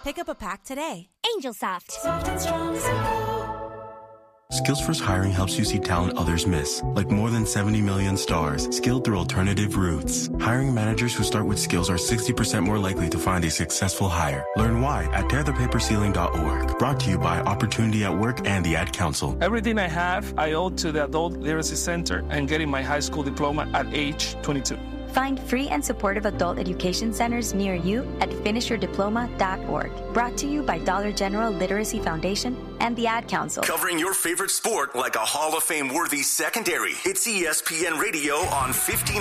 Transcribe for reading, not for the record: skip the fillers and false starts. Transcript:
Pick up a pack today. AngelSoft. Soft and strong as a glow. Skills First Hiring helps you see talent others miss, like more than 70 million stars, skilled through alternative routes. Hiring managers who start with skills are 60% more likely to find a successful hire. Learn why at tearthepaperceiling.org. Brought to you by Opportunity at Work and the Ad Council. Everything I have, I owe to the Adult Literacy Center and getting my high school diploma at age 22. Find free and supportive adult education centers near you at finishyourdiploma.org. Brought to you by Dollar General Literacy Foundation and the Ad Council. Covering your favorite sport like a Hall of Fame worthy secondary. It's ESPN Radio on 15